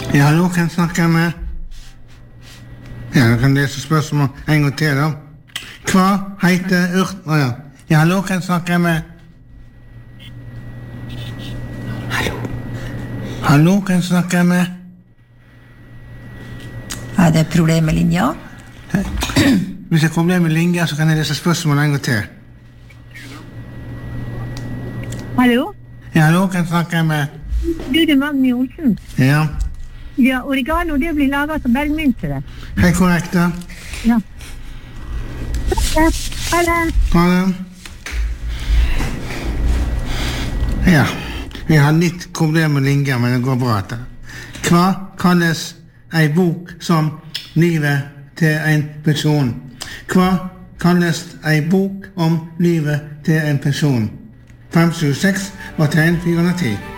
Ja, hallo, kan jeg snakke med? Ja, jeg kan lese spørsmål en gang til da. Hva heter ja. Ja, hallo, kan jeg snakke med? Hallo, kan jeg snakke med? Er det problem med linja? Hvis jeg kommer med linja, så kan jeg lese spørsmål en gang til. Hallo? Ja, hallo, kan jeg snakke med? Du, det er Magni Olsen. Ja. Ja, oregano, det blir laget som bergmynt til det. Hei, korrekt da. Ja. Ha det. Ha det. Ja, vi har litt problem med linja, men det går bra etter. Hva kalles en bok som livet til en person? Hva kalles en bok om livet til en person? 576 var tegn 410.